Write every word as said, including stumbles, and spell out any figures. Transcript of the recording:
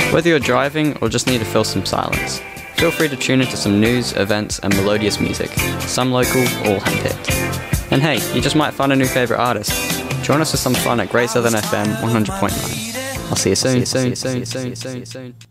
Whether you're driving or just need to fill some silence, feel free to tune into some news, events, and melodious music, some local, all handpicked. And hey, you just might find a new favourite artist. Join us for some fun at Great Southern F M one hundred point nine. I'll see you soon, soon, soon, soon, soon, soon.